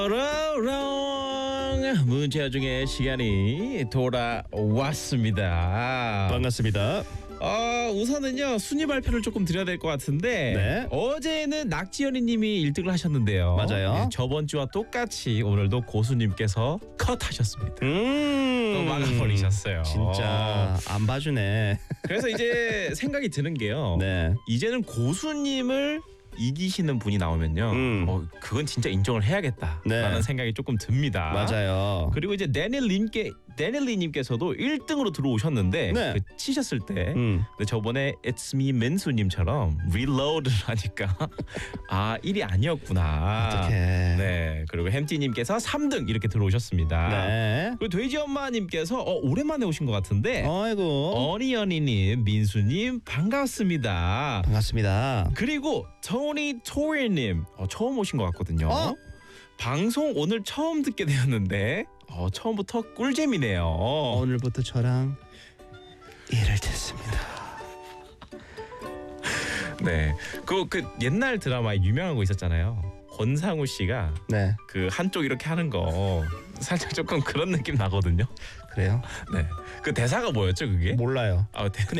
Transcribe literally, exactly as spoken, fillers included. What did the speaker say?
로롱 문자 중에 시간이 돌아왔습니다. 반갑습니다. 어, 우선은요 순위 발표를 조금 드려야 될 것 같은데 네. 어제는 낙지연이님이 일 등을 하셨는데요. 맞아요. 네, 저번 주와 똑같이 오늘도 고수님께서 컷하셨습니다. 음. 또 막아버리셨어요. 진짜 안 봐주네. 그래서 이제 생각이 드는 게요. 네. 이제는 고수님을 이기시는 분이 나오면요, 음. 어, 그건 진짜 인정을 해야겠다라는 네. 생각이 조금 듭니다. 맞아요. 그리고 이제 데닐님께 데닐리님께서도 일 등으로 들어오셨는데 네. 그 치셨을 때 음. 근데 저번에 It's Me 민수님처럼 reload를 하니까 아 일 위 아니었구나. 어떡해. 네. 그리고 햄찌님께서 삼 등 이렇게 들어오셨습니다. 네. 그리고 돼지 엄마님께서 어, 오랜만에 오신 것 같은데 어이구. 어니언니님, 민수님 반갑습니다. 반갑습니다. 그리고 토니 토리님 어, 처음 오신 것 같거든요. 어? 방송 오늘 처음 듣게 되었는데 어, 처음부터 꿀잼이네요. 오늘부터 저랑 일을 듣습니다. 네, 그, 그 옛날 드라마에 유명한 거 있었잖아요. 권상우 씨가 네. 그 한쪽 이렇게 하는 거 살짝 조금 그런 느낌 나거든요. 그래요? 네, 그 대사가 뭐였죠 그게? 몰라요. 아, 대...